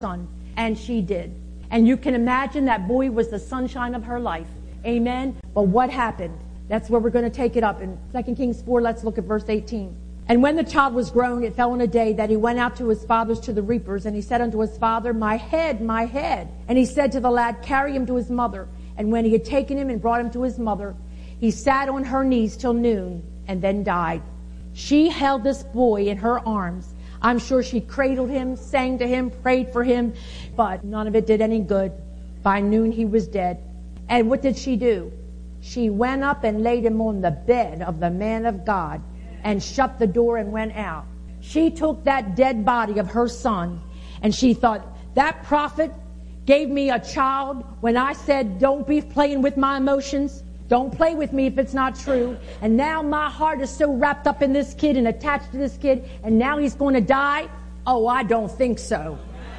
son. And she did. And you can imagine that boy was the sunshine of her life. Amen. But what happened? That's where we're going to take it up. In 2 Kings 4, let's look at verse 18. And when the child was grown, it fell on a day that he went out to his fathers to the reapers. And he said unto his father, my head, my head. And he said to the lad, carry him to his mother. And when he had taken him and brought him to his mother, he sat on her knees till noon and then died. She held this boy in her arms. I'm sure she cradled him, sang to him, prayed for him, but none of it did any good. By noon he was dead. And what did she do? She went up and laid him on the bed of the man of God and shut the door and went out. She took that dead body of her son and she thought, that prophet gave me a child when I said, don't be playing with my emotions. Don't play with me if it's not true. And now my heart is so wrapped up in this kid and attached to this kid, and now he's going to die? Oh, I don't think so.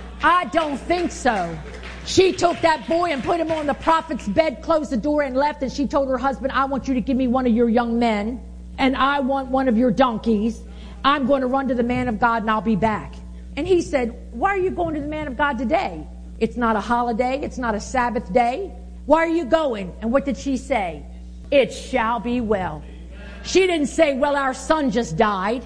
I don't think so. She took that boy and put him on the prophet's bed, closed the door and left, and she told her husband, I want you to give me one of your young men, and I want one of your donkeys. I'm going to run to the man of God and I'll be back. And he said, why are you going to the man of God today? It's not a holiday. It's not a Sabbath day. Why are you going? And what did she say? It shall be well. She didn't say, well, our son just died.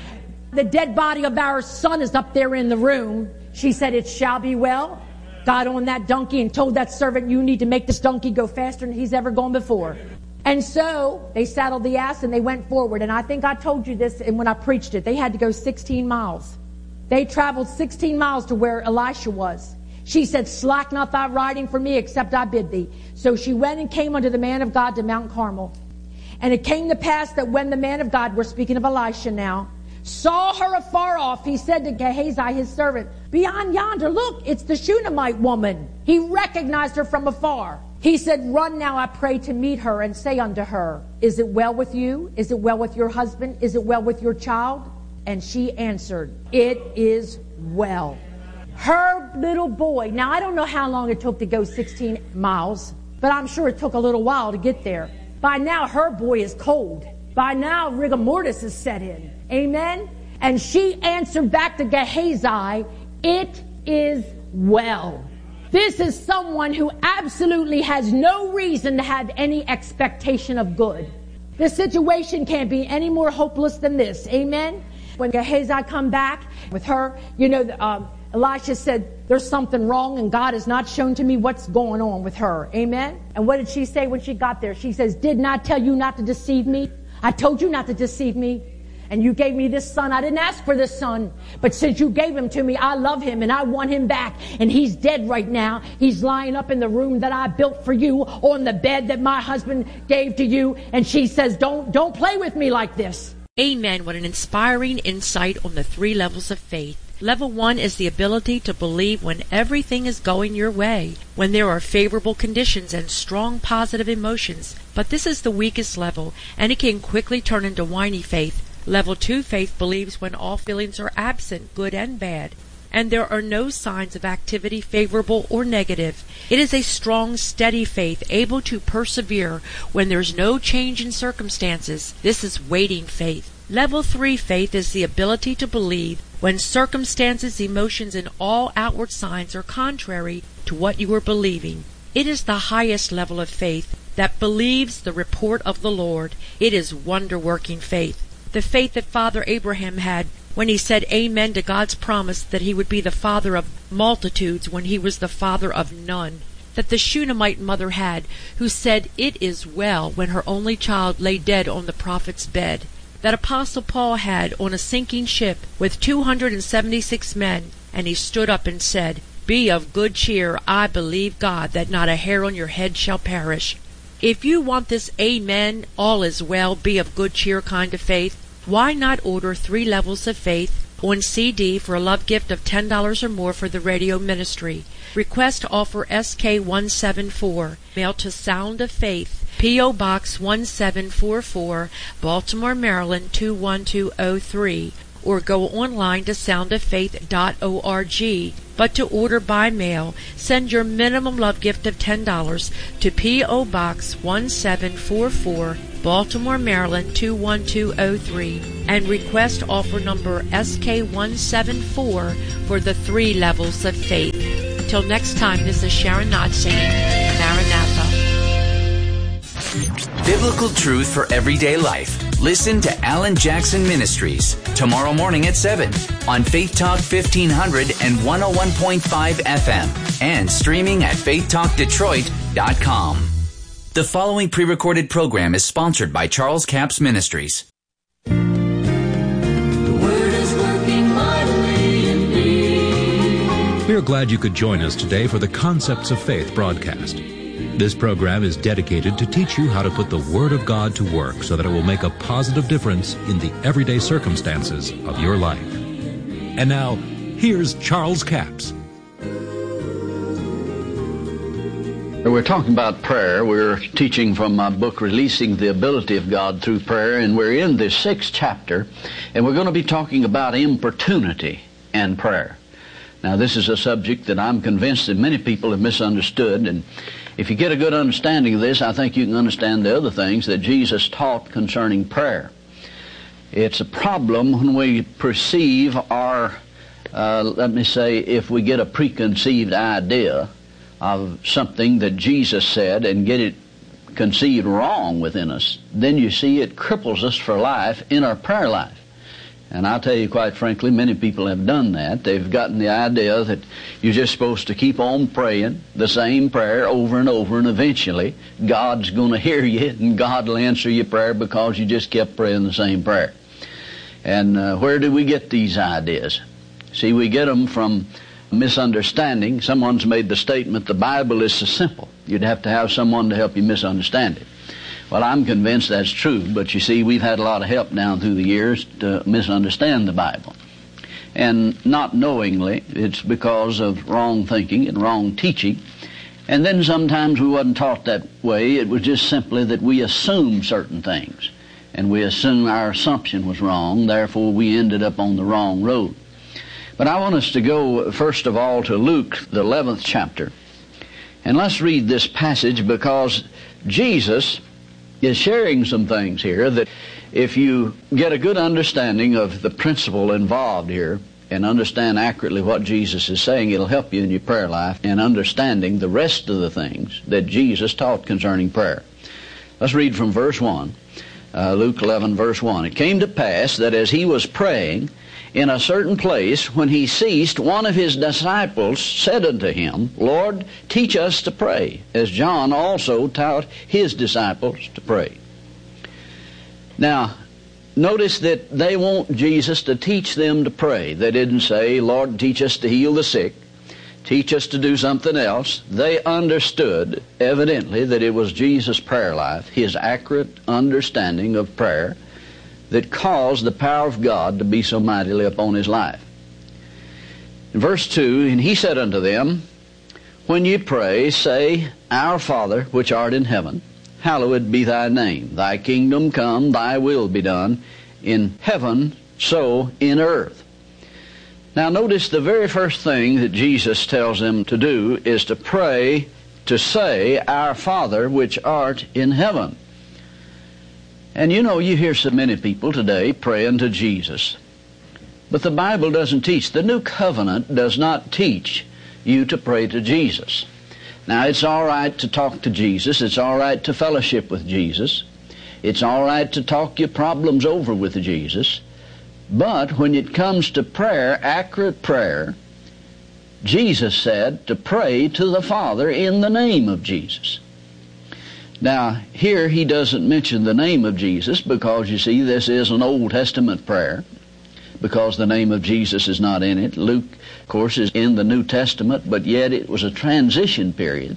The dead body of our son is up there in the room. She said, it shall be well. Got on that donkey and told that servant, you need to make this donkey go faster than he's ever gone before. And so they saddled the ass and they went forward. And I think I told you this when I preached it. They had to go 16 miles. They traveled 16 miles to where Elisha was. She said, slack not thy riding for me, except I bid thee. So she went and came unto the man of God to Mount Carmel. And it came to pass that when the man of God, we're speaking of Elisha now, saw her afar off, he said to Gehazi, his servant, beyond yonder, look, it's the Shunammite woman. He recognized her from afar. He said, run now, I pray, to meet her and say unto her, is it well with you? Is it well with your husband? Is it well with your child? And she answered, it is well. Her little boy, now I don't know how long it took to go 16 miles, but I'm sure it took a little while to get there. By now, her boy is cold. By now, rigor mortis is set in. Amen? And she answered back to Gehazi, it is well. This is someone who absolutely has no reason to have any expectation of good. The situation can't be any more hopeless than this. Amen? When Gehazi come back with her, Elisha said, there's something wrong and God has not shown to me what's going on with her. Amen? And what did she say when she got there? She says, did not tell you not to deceive me? I told you not to deceive me. And you gave me this son. I didn't ask for this son. But since you gave him to me, I love him and I want him back. And he's dead right now. He's lying up in the room that I built for you on the bed that my husband gave to you. And she says, don't play with me like this. Amen. What an inspiring insight on the 3 levels of faith. Level 1 is the ability to believe when everything is going your way, when there are favorable conditions and strong positive emotions. But this is the weakest level, and it can quickly turn into whiny faith. Level 2 faith believes when all feelings are absent, good and bad, and there are no signs of activity, favorable or negative. It is a strong, steady faith, able to persevere when there's no change in circumstances. This is waiting faith. Level 3 faith is the ability to believe when circumstances, emotions, and all outward signs are contrary to what you are believing. It is the highest level of faith that believes the report of the Lord. It is wonder-working faith. The faith that Father Abraham had when he said amen to God's promise that he would be the father of multitudes when he was the father of none. That the Shunammite mother had, who said, it is well, when her only child lay dead on the prophet's bed. That Apostle Paul had on a sinking ship with 276 men, and he stood up and said, be of good cheer, I believe God, that not a hair on your head shall perish. If you want this amen, all is well, be of good cheer kind of faith, why not order 3 levels of faith on CD for a love gift of $10 or more for the radio ministry? Request offer SK174, mail to Sound of Faith, P.O. Box 1744, Baltimore, Maryland 21203, or go online to soundoffaith.org. But to order by mail, send your minimum love gift of $10 to P.O. Box 1744, Baltimore, Maryland 21203, and request offer number SK174 for the 3 levels of faith. Till next time, this is Sharon Knott saying, Maranatha. Biblical truth for everyday life. Listen to Alan Jackson Ministries tomorrow morning at 7 on Faith Talk 1500 and 101.5 FM and streaming at faithtalkdetroit.com. The following pre-recorded program is sponsored by Charles Capps Ministries. The Word is working mightily in me. We are glad you could join us today for the Concepts of Faith broadcast. This program is dedicated to teach you how to put the Word of God to work so that it will make a positive difference in the everyday circumstances of your life. And now, here's Charles Capps. We're talking about prayer. We're teaching from my book, Releasing the Ability of God Through Prayer, and we're in the 6th chapter, and we're going to be talking about importunity and prayer. Now, this is a subject that I'm convinced that many people have misunderstood, and if you get a good understanding of this, I think you can understand the other things that Jesus taught concerning prayer. It's a problem when we perceive our, if we get a preconceived idea of something that Jesus said and get it conceived wrong within us, then you see it cripples us for life in our prayer life. And I'll tell you quite frankly, many people have done that. They've gotten the idea that you're just supposed to keep on praying the same prayer over and over, and eventually God's going to hear you and God will answer your prayer because you just kept praying the same prayer. And where do we get these ideas? See, we get them from misunderstanding. Someone's made the statement, the Bible is so simple. You'd have to have someone to help you misunderstand it. Well, I'm convinced that's true, but you see, we've had a lot of help down through the years to misunderstand the Bible. And not knowingly, it's because of wrong thinking and wrong teaching. And then sometimes we wasn't taught that way. It was just simply that we assumed certain things. And we assumed our assumption was wrong, therefore we ended up on the wrong road. But I want us to go, first of all, to Luke, the 11th chapter. And let's read this passage because Jesus is sharing some things here that if you get a good understanding of the principle involved here and understand accurately what Jesus is saying, it'll help you in your prayer life in understanding the rest of the things that Jesus taught concerning prayer. Let's read from verse 1, Luke 11, verse 1. It came to pass that as he was praying in a certain place, when he ceased, one of his disciples said unto him, Lord, teach us to pray, as John also taught his disciples to pray. Now, notice that they want Jesus to teach them to pray. They didn't say, Lord, teach us to heal the sick, teach us to do something else. They understood, evidently, that it was Jesus' prayer life, his accurate understanding of prayer, that caused the power of God to be so mightily upon his life. In verse 2, and he said unto them, When ye pray, say, Our Father, which art in heaven, hallowed be thy name. Thy kingdom come, thy will be done, in heaven, so in earth. Now notice the very first thing that Jesus tells them to do is to pray, to say, Our Father, which art in heaven. And you know, you hear so many people today praying to Jesus. But the Bible doesn't teach. The New Covenant does not teach you to pray to Jesus. Now, it's all right to talk to Jesus. It's all right to fellowship with Jesus. It's all right to talk your problems over with Jesus. But when it comes to prayer, accurate prayer, Jesus said to pray to the Father in the name of Jesus. Now, here he doesn't mention the name of Jesus because, you see, this is an Old Testament prayer because the name of Jesus is not in it. Luke, of course, is in the New Testament, but yet it was a transition period.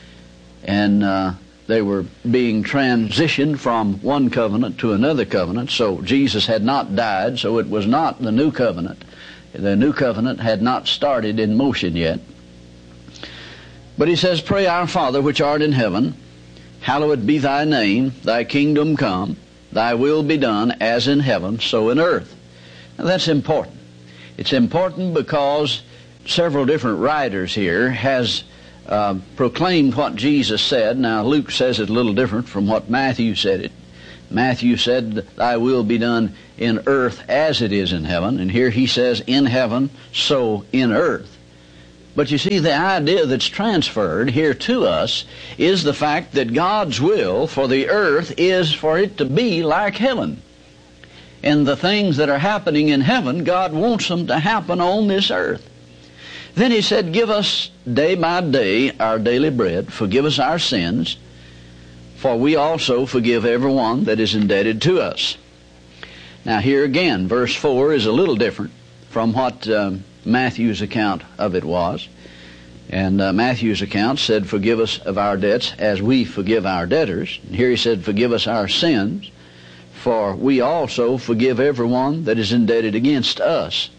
And they were being transitioned from one covenant to another covenant. So Jesus had not died, so it was not the New Covenant. The New Covenant had not started in motion yet. But he says, Pray, Our Father, which art in heaven, hallowed be thy name, thy kingdom come, thy will be done, as in heaven, so in earth. Now, that's important. It's important because several different writers here has proclaimed what Jesus said. Now, Luke says it a little different from what Matthew said it. Matthew said, "Thy will be done in earth as it is in heaven." And here he says, "In heaven, so in earth." But you see, the idea that's transferred here to us is the fact that God's will for the earth is for it to be like heaven. And the things that are happening in heaven, God wants them to happen on this earth. Then he said, "Give us day by day our daily bread. Forgive us our sins, for we also forgive everyone that is indebted to us." Now here again, verse 4 is a little different from what Matthew's account of it was. And Matthew's account said, "Forgive us of our debts as we forgive our debtors." And here he said, "Forgive us our sins, for we also forgive everyone that is indebted against us."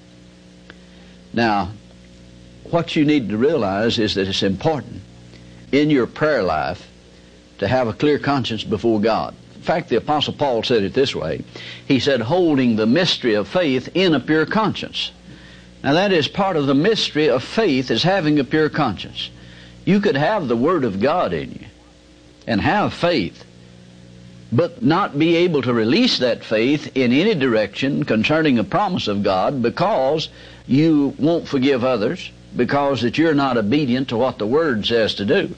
Now, what you need to realize is that it's important in your prayer life to have a clear conscience before God. In fact, the Apostle Paul said it this way. He said, "Holding the mystery of faith in a pure conscience." Now, that is part of the mystery of faith, is having a pure conscience. You could have the Word of God in you and have faith, but not be able to release that faith in any direction concerning a promise of God because you won't forgive others, because that you're not obedient to what the Word says to do.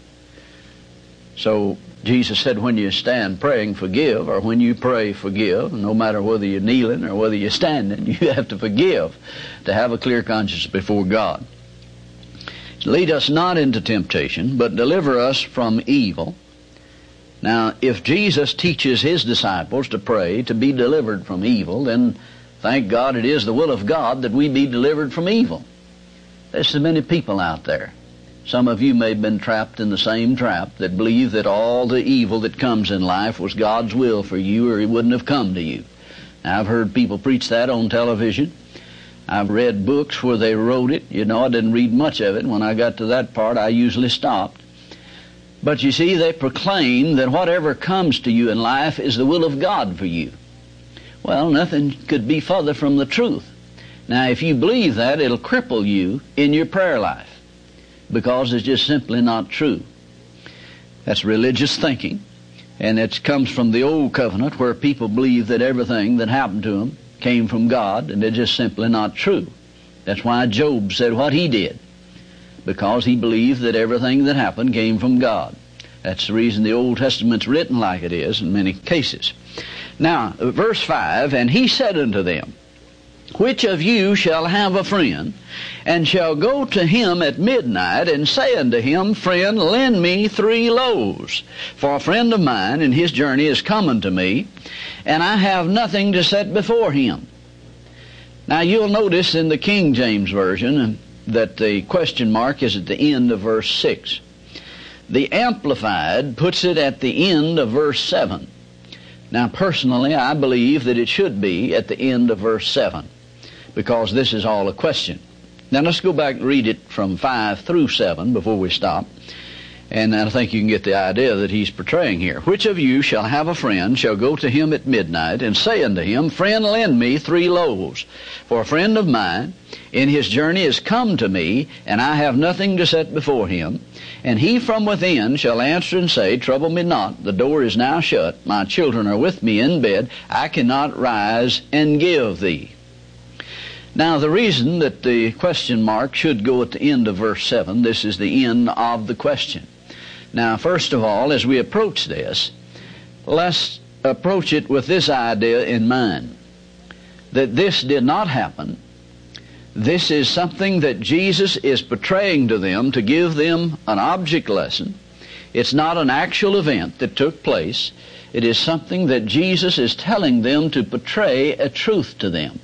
So Jesus said, when you stand praying, forgive, or when you pray, forgive. No matter whether you're kneeling or whether you're standing, you have to forgive to have a clear conscience before God. Lead us not into temptation, but deliver us from evil. Now, if Jesus teaches his disciples to pray to be delivered from evil, then thank God it is the will of God that we be delivered from evil. There's so many people out there. Some of you may have been trapped in the same trap, that believe that all the evil that comes in life was God's will for you, or He wouldn't have come to you. Now, I've heard people preach that on television. I've read books where they wrote it. You know, I didn't read much of it. When I got to that part, I usually stopped. But you see, they proclaim that whatever comes to you in life is the will of God for you. Well, nothing could be further from the truth. Now, if you believe that, it'll cripple you in your prayer life, because it's just simply not true. That's religious thinking, and it comes from the old covenant, where people believe that everything that happened to them came from God, and it's just simply not true. That's why Job said what he did, because he believed that everything that happened came from God. That's the reason the Old Testament's written like it is in many cases. Now, verse 5, "And he said unto them, Which of you shall have a friend, and shall go to him at midnight, and say unto him, Friend, lend me 3 loaves, for a friend of mine in his journey is come unto me, and I have nothing to set before him." Now, you'll notice in the King James Version that the question mark is at the end of verse 6. The Amplified puts it at the end of verse 7. Now, personally, I believe that it should be at the end of verse 7, because this is all a question. Now, let's go back and read it from 5 through 7 before we stop. And I think you can get the idea that he's portraying here. "Which of you shall have a friend, shall go to him at midnight, and say unto him, Friend, lend me 3 loaves, for a friend of mine in his journey is come to me, and I have nothing to set before him. And he from within shall answer and say, Trouble me not, the door is now shut, my children are with me in bed, I cannot rise and give thee." Now, the reason that the question mark should go at the end of verse 7, this is the end of the question. Now, first of all, as we approach this, let's approach it with this idea in mind, that this did not happen. This is something that Jesus is portraying to them to give them an object lesson. It's not an actual event that took place. It is something that Jesus is telling them to portray a truth to them.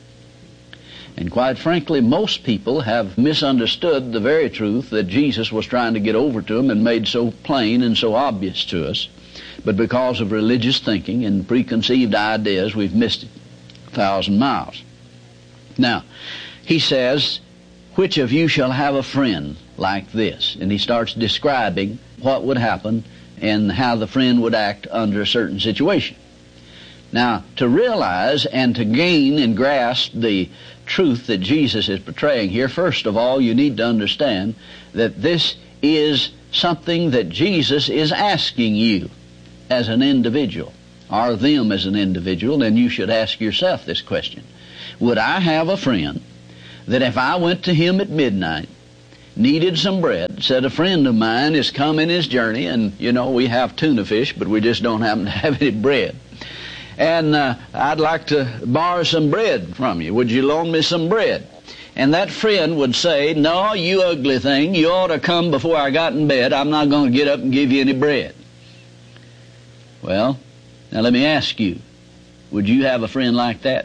And quite frankly, most people have misunderstood the very truth that Jesus was trying to get over to them and made so plain and so obvious to us. But because of religious thinking and preconceived ideas, we've missed it 1,000 miles. Now, he says, "Which of you shall have a friend like this?" And he starts describing what would happen and how the friend would act under a certain situation. Now, to realize and to gain and grasp the truth that Jesus is portraying here, first of all, you need to understand that this is something that Jesus is asking you as an individual, or them as an individual, and you should ask yourself this question. Would I have a friend that if I went to him at midnight, needed some bread, said a friend of mine is coming his journey, and you know we have tuna fish, but we just don't happen to have any bread, and I'd like to borrow some bread from you. Would you loan me some bread? And that friend would say, no, you ugly thing, you ought to come before I got in bed. I'm not going to get up and give you any bread. Well, now let me ask you, would you have a friend like that?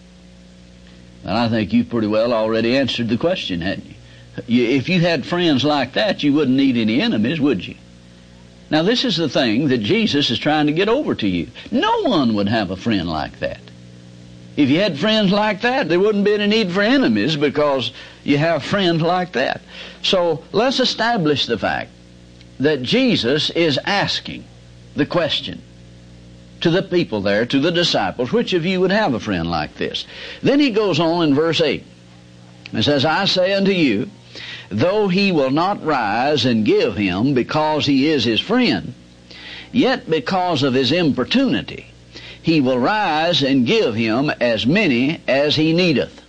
And I think you pretty well already answered the question, hadn't you? If you had friends like that, you wouldn't need any enemies, would you? Now this is the thing that Jesus is trying to get over to you. No one would have a friend like that. If you had friends like that, there wouldn't be any need for enemies because you have friends like that. So let's establish the fact that Jesus is asking the question to the people there, to the disciples, which of you would have a friend like this? Then he goes on in verse 8 and says, I say unto you, though he will not rise and give him because he is his friend, yet because of his importunity, he will rise and give him as many as he needeth.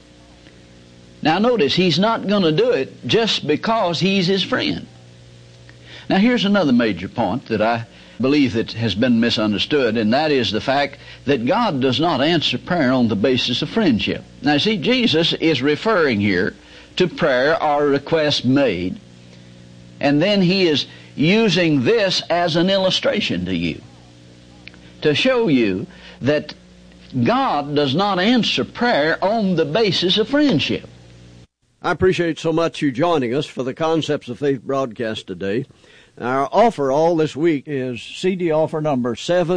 Now notice, he's not going to do it just because he's his friend. Now here's another major point that I believe that has been misunderstood, and that is the fact that God does not answer prayer on the basis of friendship. Now see, Jesus is referring here to prayer or request made, and then he is using this as an illustration to you, to show you that God does not answer prayer on the basis of friendship. I appreciate so much you joining us for the Concepts of Faith broadcast today. Our offer all this week is CD offer number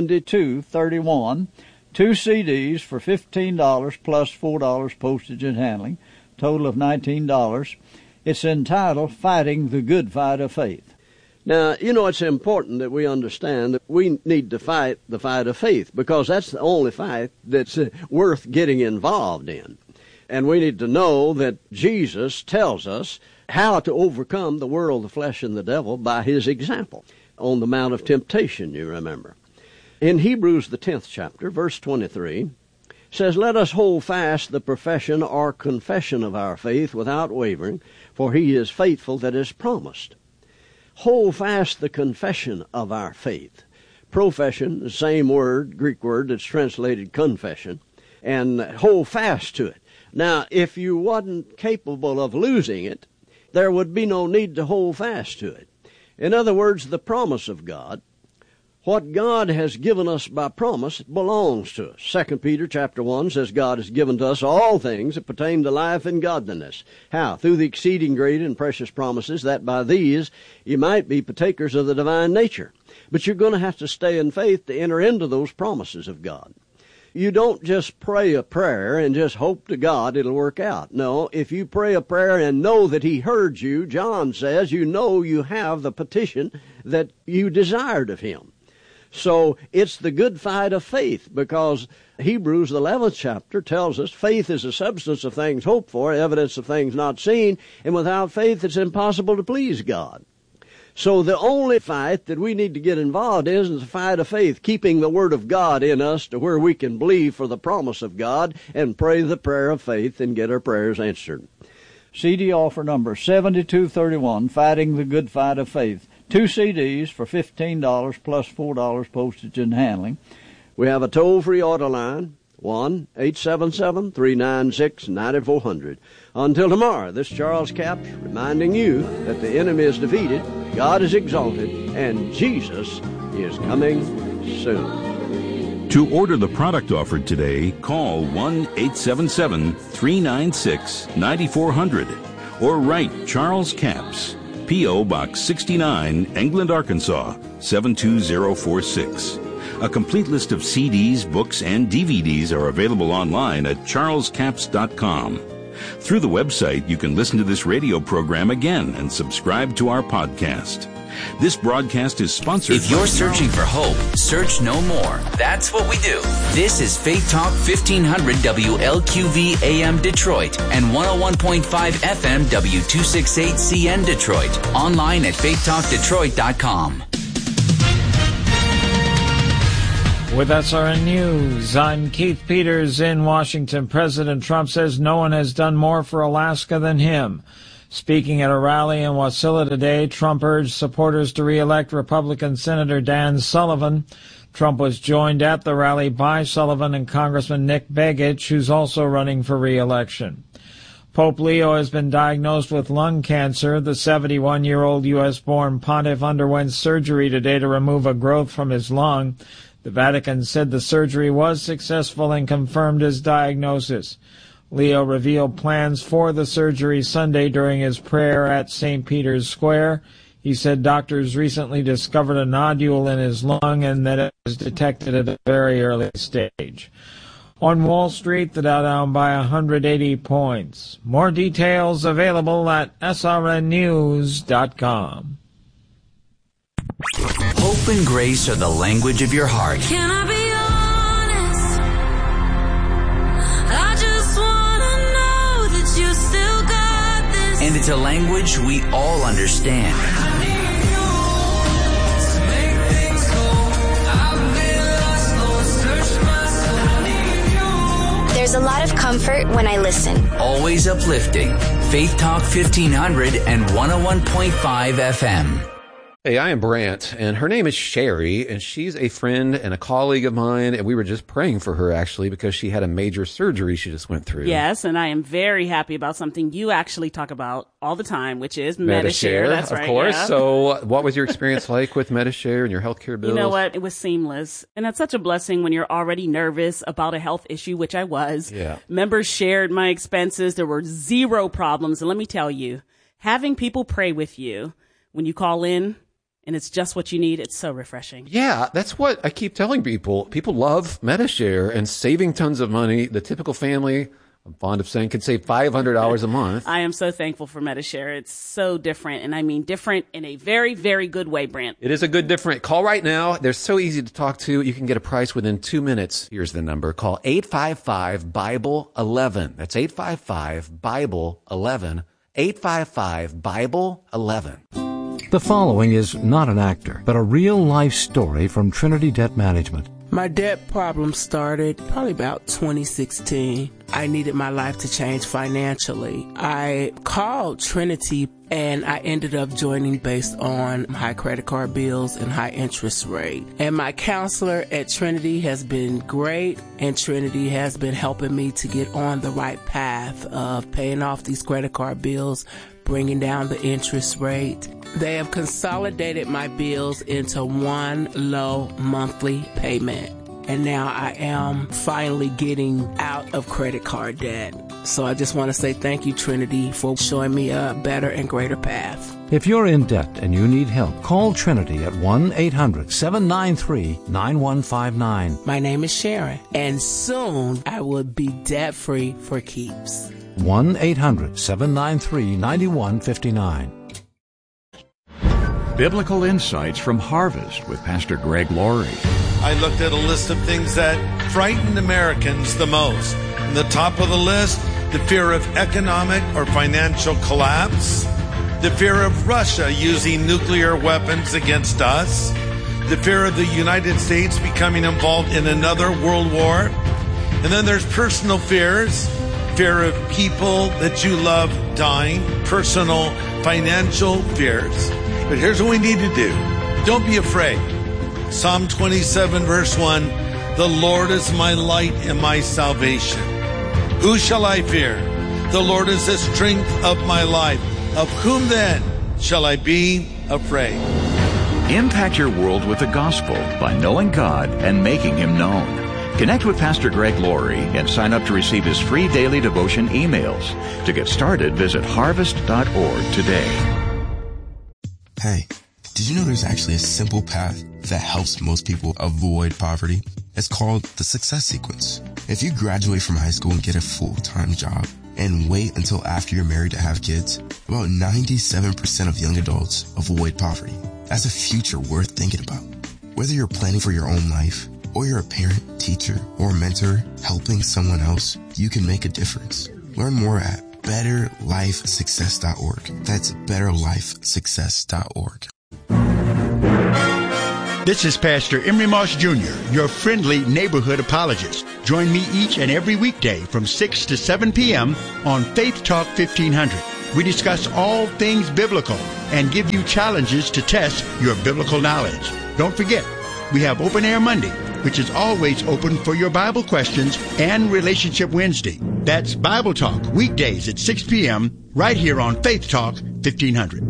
7231, 2 CDs for $15 plus $4 postage and handling, total of $19. It's entitled Fighting the Good Fight of Faith. Now, you know, it's important that we understand that we need to fight the fight of faith because that's the only fight that's worth getting involved in. And we need to know that Jesus tells us how to overcome the world, the flesh, and the devil by his example on the Mount of Temptation, you remember. In Hebrews, the 10th chapter, verse 23, says, let us hold fast the profession or confession of our faith without wavering, for he is faithful that is promised. Hold fast the confession of our faith. Profession, the same word, Greek word that's translated confession, and hold fast to it. Now, if you wasn't capable of losing it, there would be no need to hold fast to it. In other words, the promise of God, what God has given us by promise belongs to us. 2 Peter chapter 1 says God has given to us all things that pertain to life and godliness. How? Through the exceeding great and precious promises, that by these you might be partakers of the divine nature. But you're going to have to stay in faith to enter into those promises of God. You don't just pray a prayer and just hope to God it'll work out. No, if you pray a prayer and know that he heard you, John says, you know you have the petition that you desired of him. So it's the good fight of faith, because Hebrews, the 11th chapter, tells us faith is the substance of things hoped for, evidence of things not seen, and without faith it's impossible to please God. So the only fight that we need to get involved in is the fight of faith, keeping the Word of God in us to where we can believe for the promise of God and pray the prayer of faith and get our prayers answered. CD offer number 7231, Fighting the Good Fight of Faith. 2 CDs for $15 plus $4 postage and handling. We have a toll-free order line, 1-877-396-9400. Until tomorrow, this Charles Capps reminding you that the enemy is defeated, God is exalted, and Jesus is coming soon. To order the product offered today, call 1-877-396-9400 or write Charles Capps, P.O. Box 69, England, Arkansas, 72046. A complete list of CDs, books, and DVDs are available online at charlescapps.com. Through the website, you can listen to this radio program again and subscribe to our podcast. This broadcast is sponsored. If you're searching for hope, search no more. That's what we do. This is Faith Talk 1500 WLQV AM Detroit and 101.5 FM W268CN Detroit. Online at faithtalkdetroit.com. With SRN News, I'm Keith Peters in Washington. President Trump says no one has done more for Alaska than him. Speaking at a rally in Wasilla today, Trump urged supporters to re-elect Republican Senator Dan Sullivan. Trump was joined at the rally by Sullivan and Congressman Nick Begich, who's also running for re-election. Pope Leo has been diagnosed with lung cancer. The 71-year-old U.S.-born pontiff underwent surgery today to remove a growth from his lung. The Vatican said the surgery was successful and confirmed his diagnosis. Leo revealed plans for the surgery Sunday during his prayer at St. Peter's Square. He said doctors recently discovered a nodule in his lung and that it was detected at a very early stage. On Wall Street, the Dow down by 180 points. More details available at srnnews.com. Hope and grace are the language of your heart. Can I be honest? I just wanna know that you still got this. And it's a language we all understand. I need you to make things whole. I've been lost, Lord, search my soul. I need you. There's a lot of comfort when I listen. Always uplifting. Faith Talk 1500 and 101.5 FM. Hey, I am Brant, and her name is Sherry, and she's a friend and a colleague of mine, and we were just praying for her, actually, because she had a major surgery she just went through. Yes, and I am very happy about something you actually talk about all the time, which is Medi-Share. That's right, of course. Yeah. So what was your experience like with Medi-Share and your healthcare bills? You know what? It was seamless. And that's such a blessing when you're already nervous about a health issue, which I was. Yeah. Members shared my expenses. There were zero problems. And let me tell you, having people pray with you when you call in, and it's just what you need, it's so refreshing. Yeah, that's what I keep telling people. People love Medi-Share and saving tons of money. The typical family, I'm fond of saying, can save $500 a month. I am so thankful for Medi-Share. It's so different, and I mean different in a very, very good way, Brant. It is a good different. Call right now. They're so easy to talk to. You can get a price within 2 minutes. Here's the number. Call 855-BIBLE-11. That's 855-BIBLE-11. 855-BIBLE-11. The following is not an actor, but a real-life story from Trinity Debt Management. My debt problem started probably about 2016. I needed my life to change financially. I called Trinity and I ended up joining based on high credit card bills and high interest rate. And my counselor at Trinity has been great, and Trinity has been helping me to get on the right path of paying off these credit card bills, bringing down the interest rate. They have consolidated my bills into one low monthly payment. And now I am finally getting out of credit card debt. So I just want to say thank you, Trinity, for showing me a better and greater path. If you're in debt and you need help, call Trinity at 1-800-793-9159. My name is Sharon, and soon I will be debt-free for keeps. 1-800-793-9159. Biblical Insights from Harvest with Pastor Greg Laurie. I looked at a list of things that frightened Americans the most. And the top of the list, the fear of economic or financial collapse, the fear of Russia using nuclear weapons against us, the fear of the United States becoming involved in another world war, and then there's personal fears, fear of people that you love dying, personal financial fears. But here's what we need to do. Don't be afraid. Psalm 27 verse 1, the Lord is my light and my salvation. Who shall I fear? The Lord is the strength of my life. Of whom then shall I be afraid? Impact your world with the gospel by knowing God and making Him known. Connect with Pastor Greg Laurie and sign up to receive his free daily devotion emails. To get started, visit harvest.org today. Hey, did you know there's actually a simple path that helps most people avoid poverty? It's called the Success Sequence. If you graduate from high school and get a full-time job, and wait until after you're married to have kids, about 97% of young adults avoid poverty. That's a future worth thinking about. Whether you're planning for your own life, or you're a parent, teacher, or mentor helping someone else, you can make a difference. Learn more at betterlifesuccess.org. That's betterlifesuccess.org. This is Pastor Emery Moss Jr., your friendly neighborhood apologist. Join me each and every weekday from 6 to 7 p.m. on Faith Talk 1500. We discuss all things biblical and give you challenges to test your biblical knowledge. Don't forget, we have Open Air Monday, which is always open for your Bible questions, and Relationship Wednesday. That's Bible Talk, weekdays at 6 p.m., right here on Faith Talk 1500.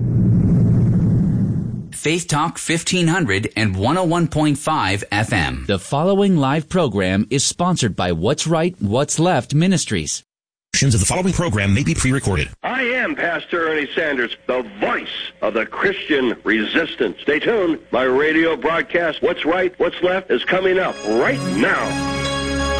Faith Talk 1500 and 101.5 FM. The following live program is sponsored by What's Right, What's Left Ministries. Of the following program may be pre-recorded. I am Pastor Ernie Sanders, the voice of the Christian resistance. Stay tuned. My radio broadcast, What's Right, What's Left, is coming up right now.